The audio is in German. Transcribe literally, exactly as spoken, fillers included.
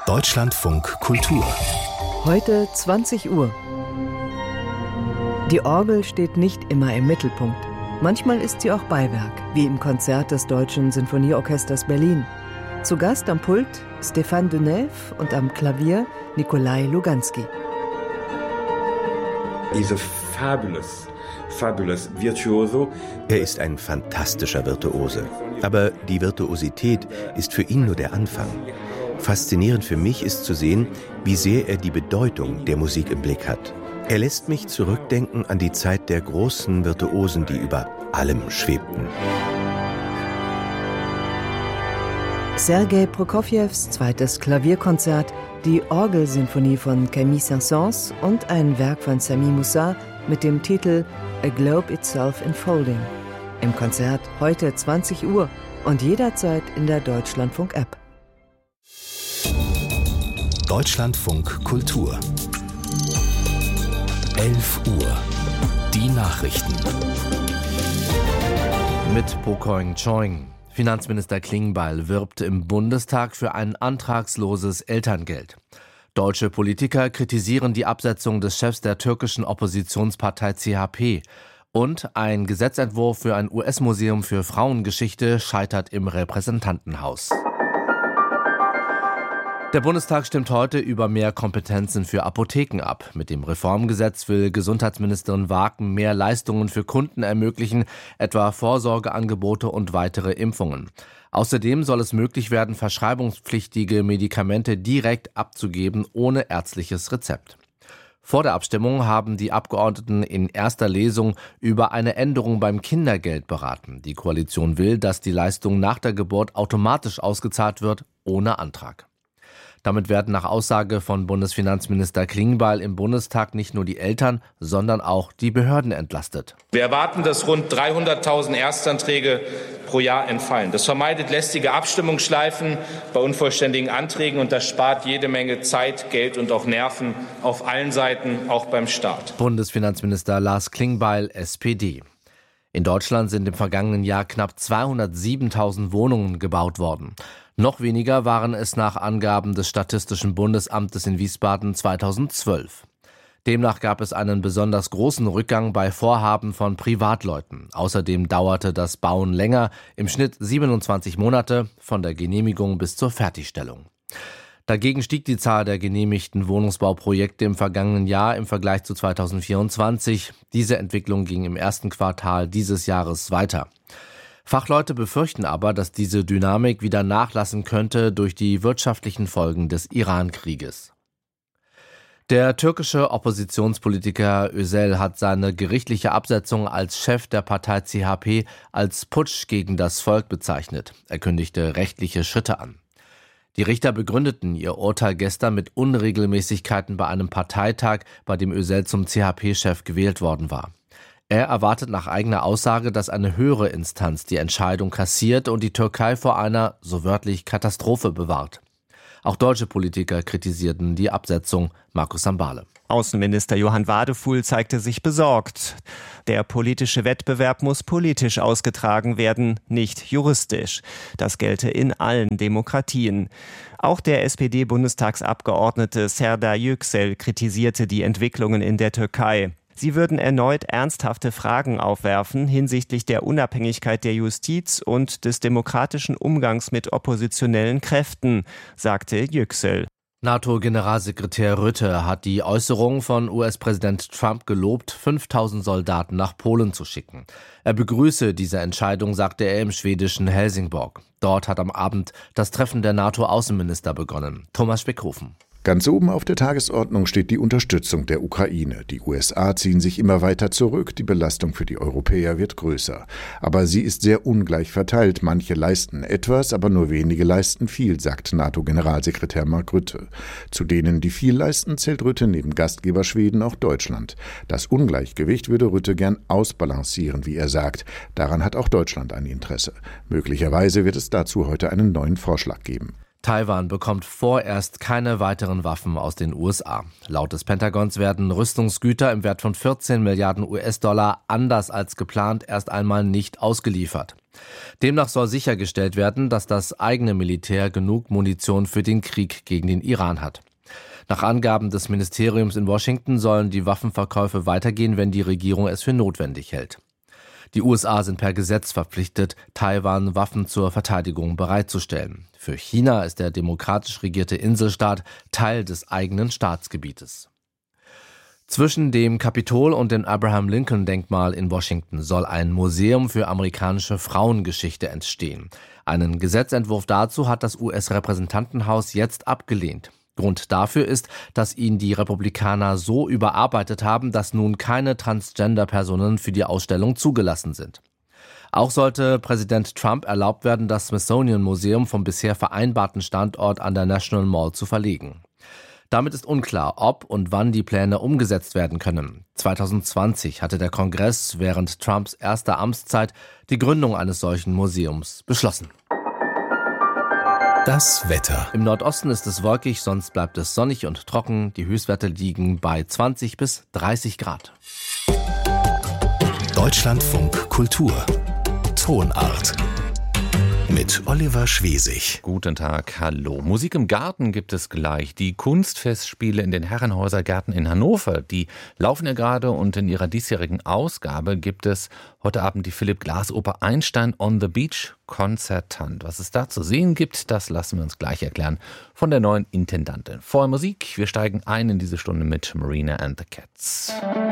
Deutschlandfunk Kultur. Heute zwanzig Uhr. Die Orgel steht nicht immer im Mittelpunkt. Manchmal ist sie auch Beiwerk, wie im Konzert des Deutschen Sinfonieorchesters Berlin. Zu Gast am Pult Stéphane Denève und am Klavier Nikolai Luganski. He's a fabulous, fabulous virtuoso. Er ist ein fantastischer Virtuose. Aber die Virtuosität ist für ihn nur der Anfang. Faszinierend für mich ist zu sehen, wie sehr er die Bedeutung der Musik im Blick hat. Er lässt mich zurückdenken an die Zeit der großen Virtuosen, die über allem schwebten. Sergei Prokofjews zweites Klavierkonzert, die Orgelsinfonie von Camille Saint-Saëns und ein Werk von Sami Moussa mit dem Titel A Globe Itself Enfolding. Im Konzert heute zwanzig Uhr und jederzeit in der Deutschlandfunk-App. Deutschlandfunk Kultur. elf Uhr. Die Nachrichten. Mit Po Koing Choing. Finanzminister Klingbeil wirbt im Bundestag für ein antragsloses Elterngeld. Deutsche Politiker kritisieren die Absetzung des Chefs der türkischen Oppositionspartei C H P. Und ein Gesetzentwurf für ein U S-Museum für Frauengeschichte scheitert im Repräsentantenhaus. Der Bundestag stimmt heute über mehr Kompetenzen für Apotheken ab. Mit dem Reformgesetz will Gesundheitsministerin Waken mehr Leistungen für Kunden ermöglichen, etwa Vorsorgeangebote und weitere Impfungen. Außerdem soll es möglich werden, verschreibungspflichtige Medikamente direkt abzugeben, ohne ärztliches Rezept. Vor der Abstimmung haben die Abgeordneten in erster Lesung über eine Änderung beim Kindergeld beraten. Die Koalition will, dass die Leistung nach der Geburt automatisch ausgezahlt wird, ohne Antrag. Damit werden nach Aussage von Bundesfinanzminister Klingbeil im Bundestag nicht nur die Eltern, sondern auch die Behörden entlastet. Wir erwarten, dass rund dreihunderttausend Erstanträge pro Jahr entfallen. Das vermeidet lästige Abstimmungsschleifen bei unvollständigen Anträgen und das spart jede Menge Zeit, Geld und auch Nerven auf allen Seiten, auch beim Staat. Bundesfinanzminister Lars Klingbeil, S P D. In Deutschland sind im vergangenen Jahr knapp zweihundertsiebentausend Wohnungen gebaut worden. Noch weniger waren es nach Angaben des Statistischen Bundesamtes in Wiesbaden zweitausendzwölf. Demnach gab es einen besonders großen Rückgang bei Vorhaben von Privatleuten. Außerdem dauerte das Bauen länger, im Schnitt siebenundzwanzig Monate, von der Genehmigung bis zur Fertigstellung. Dagegen stieg die Zahl der genehmigten Wohnungsbauprojekte im vergangenen Jahr im Vergleich zu zweitausendvierundzwanzig. Diese Entwicklung ging im ersten Quartal dieses Jahres weiter. Fachleute befürchten aber, dass diese Dynamik wieder nachlassen könnte durch die wirtschaftlichen Folgen des Iran-Krieges. Der türkische Oppositionspolitiker Özel hat seine gerichtliche Absetzung als Chef der Partei C H P als Putsch gegen das Volk bezeichnet. Er kündigte rechtliche Schritte an. Die Richter begründeten ihr Urteil gestern mit Unregelmäßigkeiten bei einem Parteitag, bei dem Özel zum C H P-Chef gewählt worden war. Er erwartet nach eigener Aussage, dass eine höhere Instanz die Entscheidung kassiert und die Türkei vor einer, so wörtlich, Katastrophe bewahrt. Auch deutsche Politiker kritisierten die Absetzung. Markus Sambale. Außenminister Johann Wadefuhl zeigte sich besorgt. Der politische Wettbewerb muss politisch ausgetragen werden, nicht juristisch. Das gelte in allen Demokratien. Auch der S P D-Bundestagsabgeordnete Serdar Yüksel kritisierte die Entwicklungen in der Türkei. Sie würden erneut ernsthafte Fragen aufwerfen hinsichtlich der Unabhängigkeit der Justiz und des demokratischen Umgangs mit oppositionellen Kräften, sagte Yüksel. NATO-Generalsekretär Rutte hat die Äußerung von U S-Präsident Trump gelobt, fünftausend Soldaten nach Polen zu schicken. Er begrüße diese Entscheidung, sagte er im schwedischen Helsingborg. Dort hat am Abend das Treffen der NATO-Außenminister begonnen. Thomas Speckhofen. Ganz oben auf der Tagesordnung steht die Unterstützung der Ukraine. Die U S A ziehen sich immer weiter zurück, die Belastung für die Europäer wird größer. Aber sie ist sehr ungleich verteilt. Manche leisten etwas, aber nur wenige leisten viel, sagt NATO-Generalsekretär Mark Rutte. Zu denen, die viel leisten, zählt Rutte neben Gastgeber Schweden auch Deutschland. Das Ungleichgewicht würde Rutte gern ausbalancieren, wie er sagt. Daran hat auch Deutschland ein Interesse. Möglicherweise wird es dazu heute einen neuen Vorschlag geben. Taiwan bekommt vorerst keine weiteren Waffen aus den U S A. Laut des Pentagons werden Rüstungsgüter im Wert von vierzehn Milliarden U S-Dollar anders als geplant erst einmal nicht ausgeliefert. Demnach soll sichergestellt werden, dass das eigene Militär genug Munition für den Krieg gegen den Iran hat. Nach Angaben des Ministeriums in Washington sollen die Waffenverkäufe weitergehen, wenn die Regierung es für notwendig hält. Die U S A sind per Gesetz verpflichtet, Taiwan Waffen zur Verteidigung bereitzustellen. Für China ist der demokratisch regierte Inselstaat Teil des eigenen Staatsgebietes. Zwischen dem Kapitol und dem Abraham-Lincoln-Denkmal in Washington soll ein Museum für amerikanische Frauengeschichte entstehen. Einen Gesetzentwurf dazu hat das U S-Repräsentantenhaus jetzt abgelehnt. Grund dafür ist, dass ihn die Republikaner so überarbeitet haben, dass nun keine Transgender-Personen für die Ausstellung zugelassen sind. Auch sollte Präsident Trump erlaubt werden, das Smithsonian-Museum vom bisher vereinbarten Standort an der National Mall zu verlegen. Damit ist unklar, ob und wann die Pläne umgesetzt werden können. zwanzig zwanzig hatte der Kongress während Trumps erster Amtszeit die Gründung eines solchen Museums beschlossen. Das Wetter. Im Nordosten ist es wolkig, sonst bleibt es sonnig und trocken. Die Höchstwerte liegen bei zwanzig bis dreißig Grad. Deutschlandfunk Kultur. Tonart. Mit Oliver Schwesig. Guten Tag, hallo. Musik im Garten gibt es gleich. Die Kunstfestspiele in den Herrenhäuser-Gärten in Hannover, die laufen ja gerade, und in ihrer diesjährigen Ausgabe gibt es heute Abend die Philipp-Glass-Oper Einstein on the Beach Konzertant. Was es da zu sehen gibt, das lassen wir uns gleich erklären von der neuen Intendantin. Vorher Musik, wir steigen ein in diese Stunde mit Marina and the Cats.